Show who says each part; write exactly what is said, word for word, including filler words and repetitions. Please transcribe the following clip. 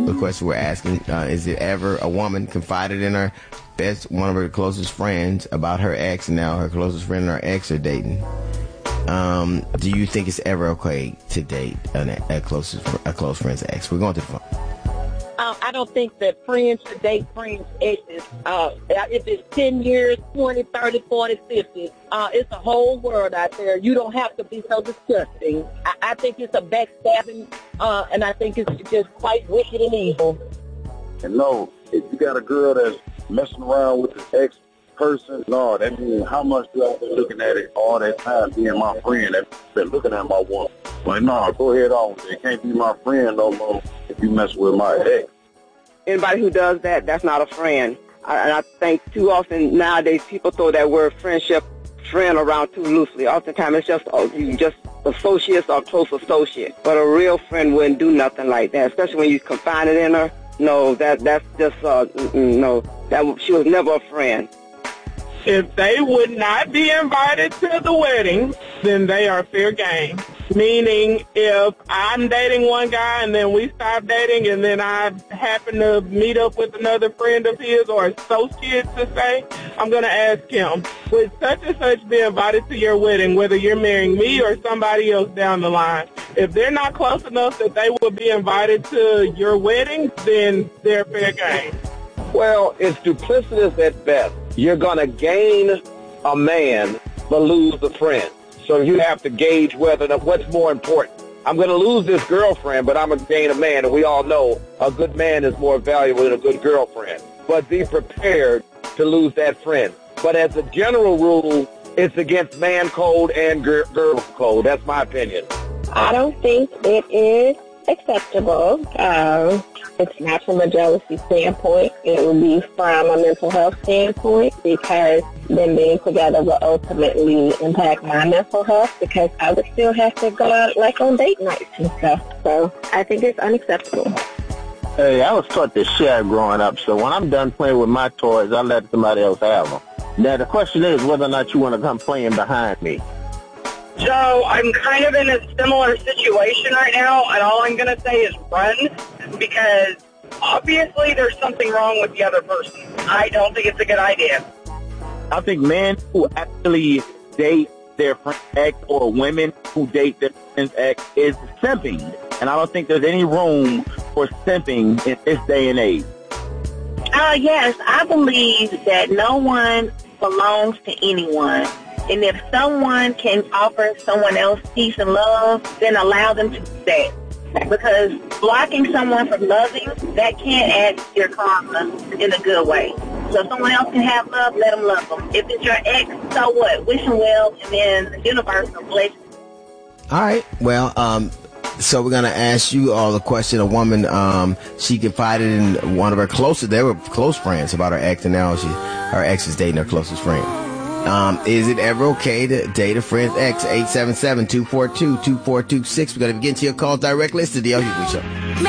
Speaker 1: the question we're asking. Uh, is it ever a woman confided in her best, one of her closest friends about her ex, and now her closest friend and her ex are dating? Um, do you think it's ever okay to date an, a, closest, a close friend's ex? We're going to the phone.
Speaker 2: Um, I don't think that friends should date friends' exes. Uh, if it's ten years, twenty, thirty, forty, fifty, uh, it's a whole world out there. You don't have to be so disgusting. I, I think it's a backstabbing, uh, and I think it's just quite wicked and evil.
Speaker 3: And no, if you got a girl that's messing around with this ex person, no, that means how much do I been looking at it all that time being my friend that's been looking at my woman. Like, no, go ahead on. It can't be my friend no more if you mess with my ex.
Speaker 4: Anybody who does that, that's not a friend. I, and I think too often nowadays people throw that word friendship, friend around too loosely. Oftentimes it's just oh, you just associates or close associates. But a real friend wouldn't do nothing like that, especially when you confine it in her. No, that that's just uh, no. That she was never a friend.
Speaker 5: If they would not be invited to the wedding, then they are fair game. Meaning, if I'm dating one guy and then we stop dating and then I happen to meet up with another friend of his or associate to say, I'm going to ask him, would such and such be invited to your wedding, whether you're marrying me or somebody else down the line? If they're not close enough that they will be invited to your wedding, then they're fair game.
Speaker 6: Well, it's duplicitous at best. You're going to gain a man but lose a friend. So you have to gauge whether what's more important. I'm going to lose this girlfriend, but I'm going to gain a man. And we all know a good man is more valuable than a good girlfriend. But be prepared to lose that friend. But as a general rule, it's against man code and girl code. That's my opinion.
Speaker 7: I don't think it is acceptable. Um, it's not from a jealousy standpoint. It would be from a mental health standpoint, because them being together will ultimately impact my mental health, because I would still have to go out like on date nights and stuff. So I think it's unacceptable.
Speaker 8: Hey, I was taught to share growing up, so when I'm done playing with my toys, I let somebody else have them. Now the question is whether or not you want to come playing behind me.
Speaker 9: Joe, I'm kind of in a similar situation right now, and all I'm going to say is run, because obviously there's something wrong with the other person. I don't think it's a good idea.
Speaker 8: I think men who actually date their friend's ex or women who date their friend's ex is simping, and I don't think there's any room for simping in this day and age.
Speaker 10: Uh, yes, I believe that no one belongs to anyone. And if someone can offer someone else peace and love, then allow them to do that. Because blocking someone from loving, that can't add to your karma in a good way. So if someone else can have love, let them love them. If it's your ex, so what? Wish them well, and then the universe will bless you.
Speaker 1: All right. Well, um, so we're going to ask you all the question. A woman, um, she confided in one of her closest, they were close friends about her ex, and now she, her ex is dating her closest friend. Um, is it ever okay to date a friend's ex? eight seven seven, two four two, two four two six. We're going to begin to your calls directly. It's the D L Hughley Show.